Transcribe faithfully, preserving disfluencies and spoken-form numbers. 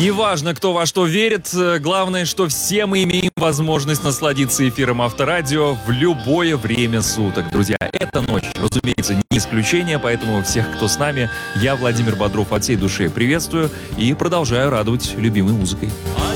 Неважно, кто во что верит, главное, что все мы имеем возможность насладиться эфиром Авторадио в любое время суток. Друзья, эта ночь, разумеется, не исключение, поэтому всех, кто с нами, я, Владимир Бодров, от всей души приветствую и продолжаю радовать любимой музыкой.